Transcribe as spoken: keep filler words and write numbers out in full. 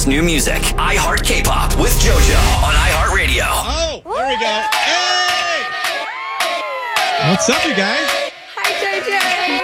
best new music. iHeart K-Pop with JoJo on iHeartRadio. Oh, there we go. Hey! What's up, you guys?